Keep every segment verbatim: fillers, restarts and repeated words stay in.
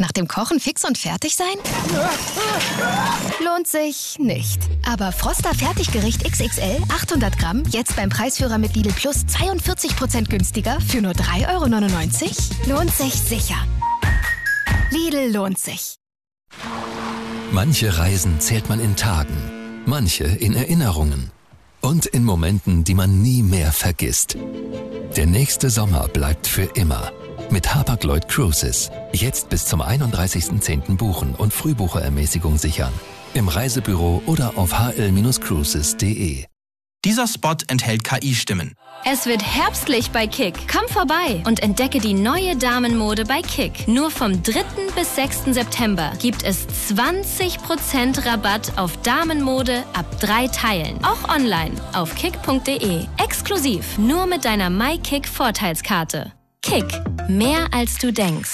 Nach dem Kochen fix und fertig sein? Lohnt sich nicht. Aber Froster Fertiggericht X X L achthundert Gramm jetzt beim Preisführer mit Lidl Plus zweiundvierzig Prozent günstiger für nur drei Euro neunundneunzig? Lohnt sich sicher. Lidl lohnt sich. Manche Reisen zählt man in Tagen, manche in Erinnerungen und in Momenten, die man nie mehr vergisst. Der nächste Sommer bleibt für immer. Mit Hapag-Lloyd Cruises. Jetzt bis zum einunddreißigsten zehnten buchen und Frühbucherermäßigung sichern. Im Reisebüro oder auf h l Cruises punkt d e. Dieser Spot enthält K I-Stimmen. Es wird herbstlich bei Kick. Komm vorbei und entdecke die neue Damenmode bei Kick. Nur vom dritten bis sechsten September gibt es zwanzig Prozent Rabatt auf Damenmode ab drei Teilen. Auch online auf kick punkt d e. Exklusiv nur mit deiner MyKick-Vorteilskarte. Kick. Mehr als du denkst.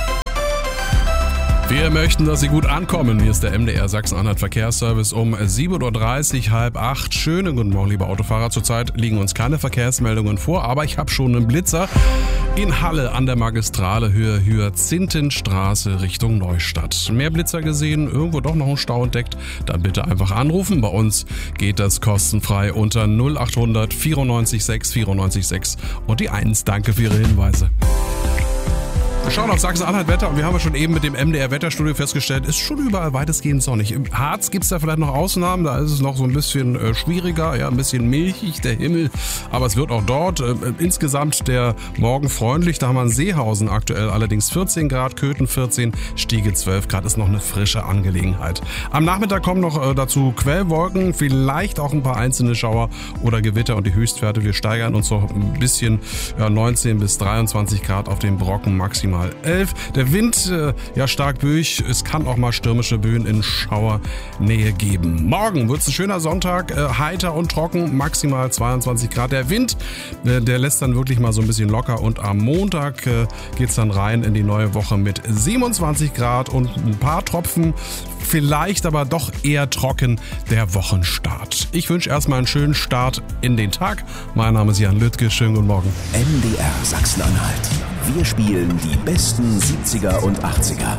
Wir möchten, dass Sie gut ankommen. Hier ist der M D R Sachsen-Anhalt Verkehrsservice um sieben Uhr dreißig, halb acht. Schönen guten Morgen, liebe Autofahrer. Zurzeit liegen uns keine Verkehrsmeldungen vor, aber ich habe schon einen Blitzer in Halle an der Magistrale Höhe Hyazinthenstraße Richtung Neustadt. Mehr Blitzer gesehen, irgendwo doch noch einen Stau entdeckt, dann bitte einfach anrufen. Bei uns geht das kostenfrei unter null acht hundert vierundneunzig sechs vierundneunzig sechs und die eins. Danke für Ihre Hinweise. Wir schauen auf Sachsen-Anhalt Wetter und wir haben ja schon eben mit dem M D R Wetterstudio festgestellt, ist schon überall weitestgehend sonnig. Im Harz gibt es da vielleicht noch Ausnahmen, da ist es noch so ein bisschen äh, schwieriger, ja, ein bisschen milchig, der Himmel, aber es wird auch dort äh, insgesamt der Morgen freundlich. Da haben wir in Seehausen aktuell allerdings vierzehn Grad, Köthen vierzehn, Stiege zwölf Grad, ist noch eine frische Angelegenheit. Am Nachmittag kommen noch äh, dazu Quellwolken, vielleicht auch ein paar einzelne Schauer oder Gewitter und die Höchstwerte, wir steigern uns noch ein bisschen, ja, neunzehn bis dreiundzwanzig Grad auf den Brocken, maximal elf. Der Wind, äh, ja, stark böig. Es kann auch mal stürmische Böen in Schauernähe geben. Morgen wird es ein schöner Sonntag, äh, heiter und trocken, maximal zweiundzwanzig Grad. Der Wind, äh, der lässt dann wirklich mal so ein bisschen locker und am Montag äh, geht es dann rein in die neue Woche mit siebenundzwanzig Grad und ein paar Tropfen. Vielleicht aber doch eher trocken der Wochenstart. Ich wünsche erstmal einen schönen Start in den Tag. Mein Name ist Jan Lüttke. Schönen guten Morgen. M D R Sachsen-Anhalt. Wir spielen die besten siebziger und achtziger.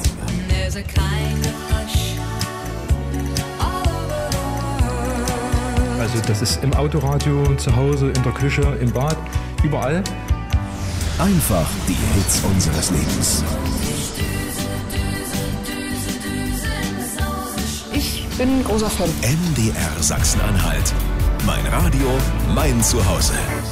Also das ist im Autoradio, zu Hause, in der Küche, im Bad, überall. Einfach die Hits unseres Lebens. Ich bin ein großer Fan. M D R Sachsen-Anhalt. Mein Radio, mein Zuhause.